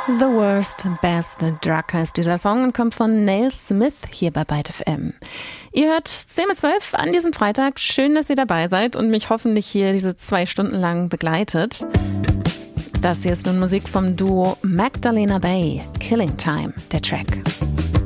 The Worst Best Drug heißt dieser Song und kommt von Neil Smith hier bei Byte FM. Ihr hört 10 bis 12 an diesem Freitag. Schön, dass ihr dabei seid und mich hoffentlich hier diese 2 Stunden lang begleitet. Das hier ist nun Musik vom Duo Magdalena Bay. Killing Time, der Track.